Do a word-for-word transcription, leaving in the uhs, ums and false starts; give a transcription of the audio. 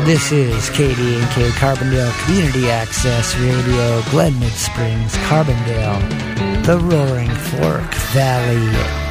This is K D and K Carbondale Community Access Radio, Glen Mid Springs, Carbondale, the Roaring Fork Valley